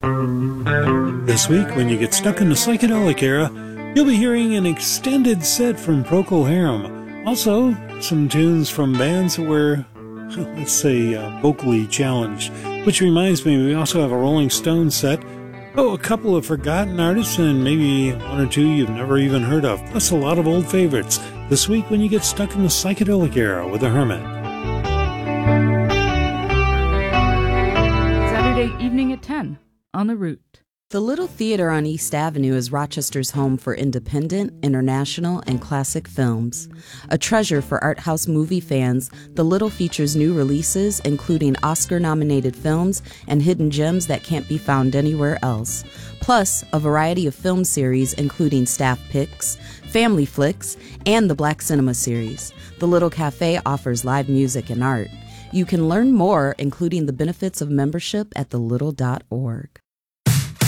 This week, when you get stuck in the psychedelic era, you'll be hearing an extended set from Procol Harum. Also, some tunes from bands that were, let's say, vocally challenged. Which reminds me, we also have a Rolling Stones set. Oh, a couple of forgotten artists and maybe one or two you've never even heard of. Plus a lot of old favorites. This week, when you get stuck in the psychedelic era with The Hermit. Saturday evening at 10 on The Root. The Little Theater on East Avenue is Rochester's home for independent, international, and classic films. A treasure for art house movie fans, The Little features new releases, including Oscar-nominated films and hidden gems that can't be found anywhere else. Plus, a variety of film series, including staff picks, family flicks, and the Black Cinema series. The Little Cafe offers live music and art. You can learn more, including the benefits of membership, at thelittle.org.